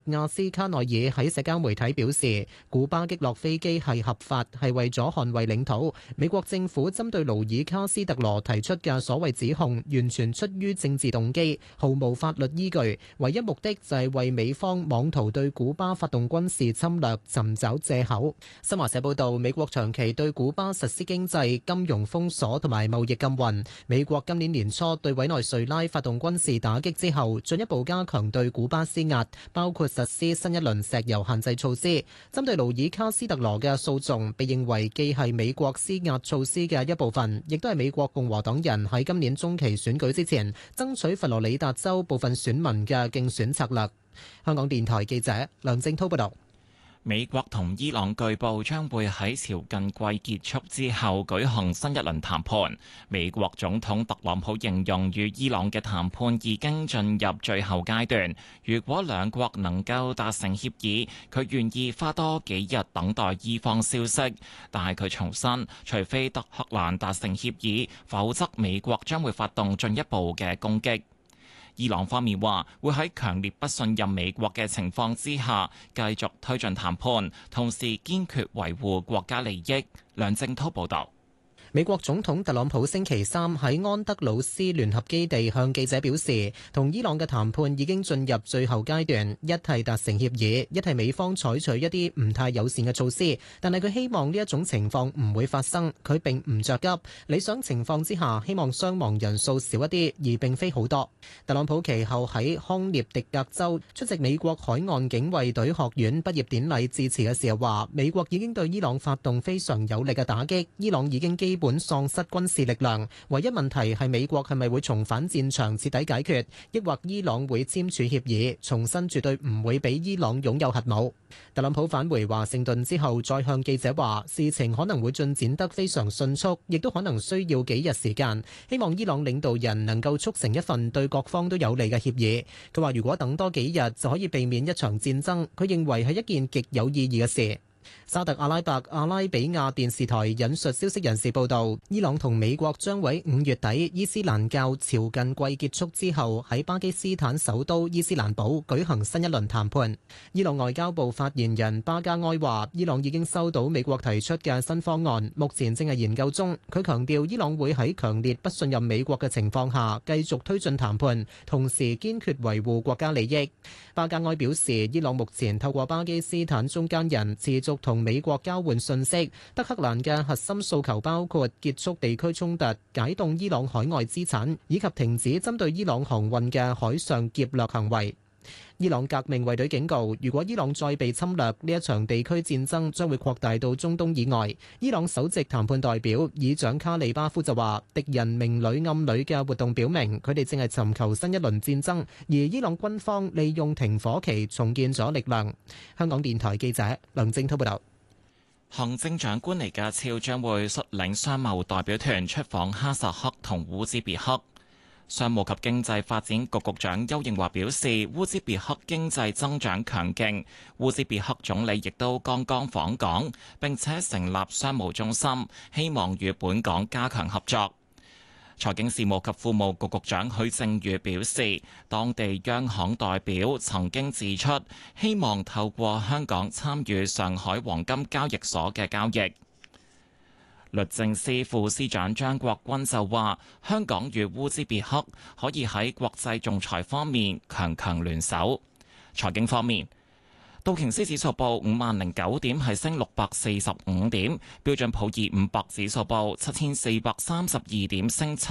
亞斯卡內爾喺社交媒體表示，古巴擊落飛機係合法，係為咗捍衛領土。美國政府針對勞爾卡斯特羅提出嘅所謂指控，完全出於政治動機，毫無法律依據，唯一目的就係為美方妄圖對古巴發動軍事侵略尋找藉口。新華社報道，美國長期對古巴實施經濟、金融封鎖同埋貿易禁運。美國今年年初對委內瑞拉發動軍事打擊之後，進一步加強對古巴施壓，包括實施新一輪石油限制措施。針對勞爾卡斯特羅嘅訴訟被認為既係美國施壓措施嘅一部分，亦都係美國共和黨人喺今年中期選舉之前爭取佛羅里達州部分選民嘅競選策略。香港電台記者梁正滔報道。 美國同伊朗據報將會喺朝覲季結束之後舉行新一輪談判。美國總統特朗普形容與伊朗嘅談判已經進入最後階段。如果兩國能夠達成協議，佢願意花多幾日等待伊方消息。但係佢重申，除非德黑蘭達成協議，否則美國將會發動進一步嘅攻擊。伊朗方面話會喺強烈不信任美國嘅情況之下，繼續推進談判，同時堅決維護國家利益。梁正滔報導。 美國總統特朗普星期三喺安德魯斯聯合基地向記者表示，同伊朗嘅談判已經進入最後階段，一係達成協議，一係美方採取一啲唔太友善嘅措施，但係佢希望呢一種情況唔會發生，佢並唔着急。理想情況之下，希望傷亡人數少一啲，而並非好多。特朗普其後喺康涅狄格州出席美國海岸警衛隊學院畢業典禮致辭嘅時候話，美國已經對伊朗發動非常有力嘅打擊，伊朗已經基本喪失軍事力量，唯一問題係美國係咪會重返戰場徹底解決，抑或伊朗會簽署協議，重申絕對唔會俾伊朗擁有核武。特朗普返回華盛頓之後，再向記者話，事情可能會進展得非常迅速，亦都可能需要幾日時間，希望伊朗領導人能夠促成一份對各方都有利嘅協議。佢話如果等多幾日就可以避免一場戰爭，佢認為係一件極有意義嘅事。沙特阿拉伯阿拉比亞電視台引述消息人士報道，伊朗同美國將喺5月底伊斯蘭教朝覲季結束之後，喺巴基斯坦首都伊斯蘭堡舉行新一輪談判。伊朗外交部發言人巴加埃話，伊朗已經收到美國提出嘅新方案，目前正係研究中。佢強調，伊朗會喺強烈不信任美國嘅情況下繼續推進談判，同時堅決維護國家利益。巴加埃表示，伊朗目前透過巴基斯坦中間人持續同美國交換信息，德黑蘭嘅核心訴求包括結束地區衝突、解凍伊朗海外資產，以及停止針對伊朗航運嘅海上劫掠行為。伊朗革命衛隊警告，如果伊朗再被侵略，呢一場地區戰爭將會擴大到中東以外。伊朗首席談判代表議長卡利巴夫就話，敵人明裏暗裏嘅活動表明，佢哋正係尋求新一輪戰爭，而伊朗軍方利用停火期重建咗力量。香港電台記者梁正滔報道。 行政長官李家超將會率領商貿代表團出訪哈薩克同烏茲別克。商務及經濟發展局局長邱應華表示，烏茲別克經濟增長強勁，烏茲別克總理亦都剛剛訪港，並且成立商務中心，希望與本港加強合作。財經事務及庫務局局長許正宇表示，當地央行代表曾經指出，希望透過香港參與上海黃金交易所嘅交易。律政司副司長張國軍就話，香港與烏茲別克可以喺國際仲裁方面強強聯手。財經方面，道瓊斯指數報5009點，係升645點；標準普爾500指數報7432點，升7